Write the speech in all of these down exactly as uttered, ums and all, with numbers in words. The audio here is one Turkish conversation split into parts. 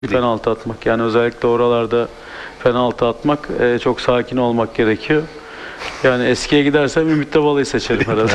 penaltı atmak. Yani özellikle oralarda penaltı atmak, e, çok sakin olmak gerekiyor. Yani eskiye gidersem Ümit Davalı'yı seçerim herhalde.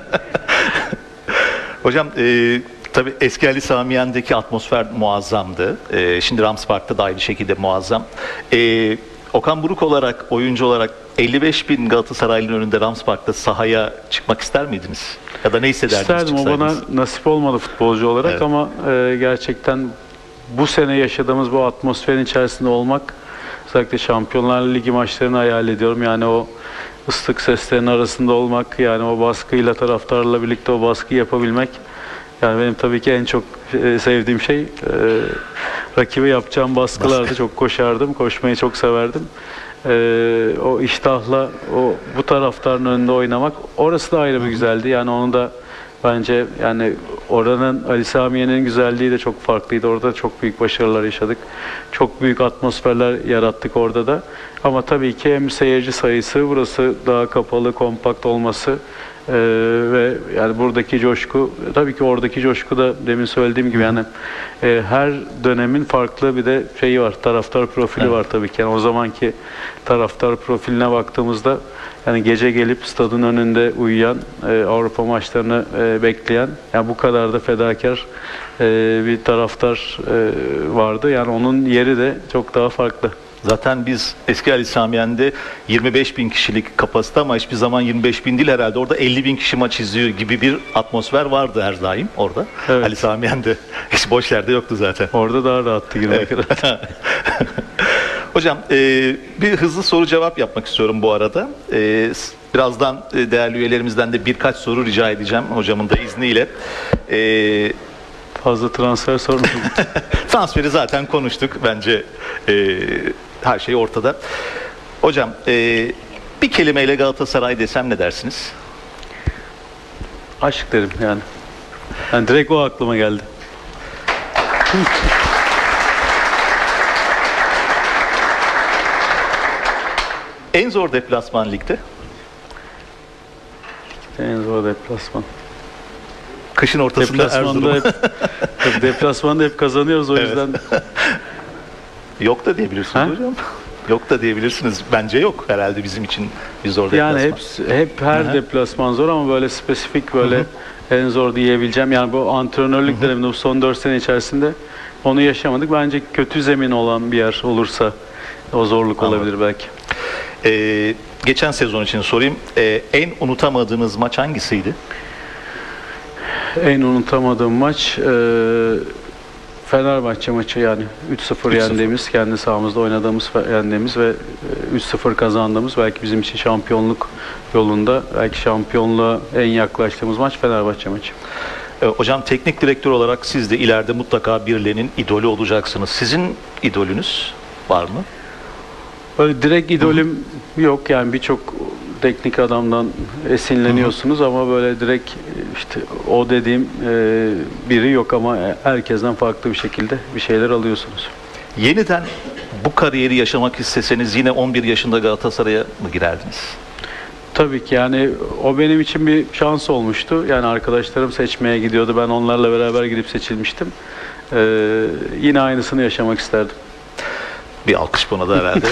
Hocam e, tabii eski Ali Samiyen'deki atmosfer muazzamdı. E, şimdi Rams Park'ta da aynı şekilde muazzam. E, Okan Buruk olarak, oyuncu olarak elli beş bin Galatasaraylı'nın önünde Rams Park'ta sahaya çıkmak ister miydiniz? Ya da ne hissederdiniz? İsterdim, o bana nasip olmadı futbolcu olarak, evet. Ama e, gerçekten bu sene yaşadığımız bu atmosferin içerisinde olmak, özellikle Şampiyonlar Ligi maçlarını hayal ediyorum. Yani o ıslık seslerinin arasında olmak, yani o baskıyla, taraftarla birlikte o baskıyı yapabilmek. Yani benim tabii ki en çok e, sevdiğim şey e, rakibi yapacağım baskılardı. Baskı. Çok koşardım, koşmayı çok severdim. E, o iştahla o bu taraftarın önünde oynamak, orası da ayrı bir güzeldi. Yani onu da bence, yani oranın, Ali Samiyen'in güzelliği de çok farklıydı. Orada çok büyük başarılar yaşadık. Çok büyük atmosferler yarattık orada da. Ama tabii ki hem seyirci sayısı, burası daha kapalı, kompakt olması ee, ve yani buradaki coşku, tabii ki oradaki coşku da demin söylediğim gibi, yani e, her dönemin farklı bir de şeyi var, taraftar profili, evet. Var tabii ki. Yani o zamanki taraftar profiline baktığımızda, yani gece gelip stadın önünde uyuyan, e, Avrupa maçlarını e, bekleyen, yani bu kadar da fedakar e, bir taraftar e, vardı. Yani onun yeri de çok daha farklı. Zaten biz eski Ali Samiyen'de yirmi beş bin kişilik kapasite, ama hiçbir zaman yirmi beş bin değil herhalde. Orada elli bin kişi maç izliyor gibi bir atmosfer vardı her daim orada. Evet. Ali Samiyen'de hiç boş yerde yoktu zaten. Orada daha rahattı girmek. Evet. Hocam e, bir hızlı soru cevap yapmak istiyorum bu arada. E, birazdan e, değerli üyelerimizden de birkaç soru rica edeceğim hocamın da izniyle. E, Fazla transfer sorunu. Transferi zaten konuştuk bence. E, her şey ortada. Hocam e, bir kelimeyle Galatasaray desem ne dersiniz? Aşk derim yani. Yani direkt o aklıma geldi. En zor deplasman ligde? En zor deplasman. Kışın ortasında Erzurum. Hep, deplasmanda hep kazanıyoruz, o yüzden. Evet. Yok da diyebilirsiniz ha? Hocam. Yok da diyebilirsiniz. Bence yok herhalde bizim için bir zor deplasman. Yani hep, hep her Hı-hı. deplasman zor, ama böyle spesifik, böyle Hı-hı. en zor diyebileceğim. Yani bu antrenörlük döneminde, bu son dört sene içerisinde onu yaşamadık. Bence kötü zemin olan bir yer olursa o zorluk Anladım. olabilir belki. Ee, geçen sezon için sorayım. Ee, en unutamadığınız maç hangisiydi? En unutamadığım maç e, Fenerbahçe maçı, yani üç sıfır yendiğimiz, kendi sahamızda oynadığımız, yendiğimiz ve üç sıfır kazandığımız, belki bizim için şampiyonluk yolunda, belki şampiyonluğa en yaklaştığımız maç Fenerbahçe maçı. Ee, hocam teknik direktör olarak siz de ileride mutlaka birilerinin idolü olacaksınız. Sizin idolünüz var mı? Böyle direkt idolüm Hı-hı. yok, yani birçok teknik adamdan esinleniyorsunuz, Hı-hı. ama böyle direkt işte o dediğim e, biri yok, ama herkesten farklı bir şekilde bir şeyler alıyorsunuz. Yeniden bu kariyeri yaşamak isteseniz yine on bir yaşında Galatasaray'a mı girerdiniz? Tabii ki, yani o benim için bir şans olmuştu. Yani arkadaşlarım seçmeye gidiyordu, ben onlarla beraber gidip seçilmiştim. Ee, yine aynısını yaşamak isterdim. Bir alkış buna da herhalde.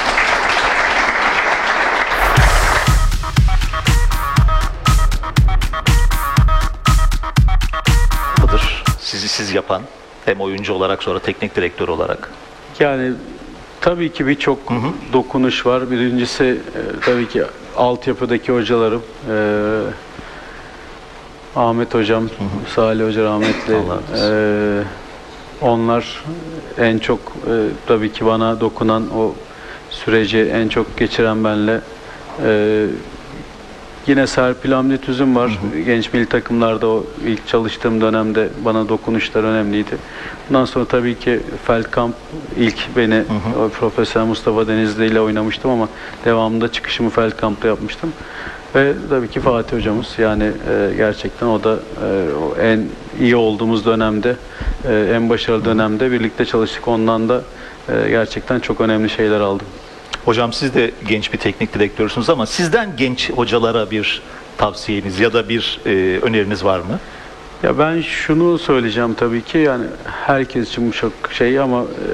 Sizi siz yapan, hem oyuncu olarak sonra teknik direktör olarak. Yani tabii ki birçok dokunuş var. Birincisi e, tabii ki altyapıdaki hocalarım. E, Ahmet Hocam, hı hı. Salih Hoca rahmetli. E, onlar en çok e, tabii ki bana dokunan, o süreci en çok geçiren benle. E, Yine Serpil Hamdi Tüzün var. Hı hı. Genç milli takımlarda o ilk çalıştığım dönemde bana dokunuşlar önemliydi. Bundan sonra tabii ki Feldkamp, ilk beni, hı hı. O Profesör Mustafa Denizli ile oynamıştım, ama devamında çıkışımı Feldkamp'ta yapmıştım. Ve tabii ki Fatih Hocamız, yani e, gerçekten o da e, o en iyi olduğumuz dönemde, e, en başarılı dönemde birlikte çalıştık. Ondan da e, gerçekten çok önemli şeyler aldım. Hocam siz de genç bir teknik direktörsünüz, ama sizden genç hocalara bir tavsiyeniz ya da bir e, öneriniz var mı? Ya ben şunu söyleyeceğim tabii ki, yani herkes için bu çok şey ama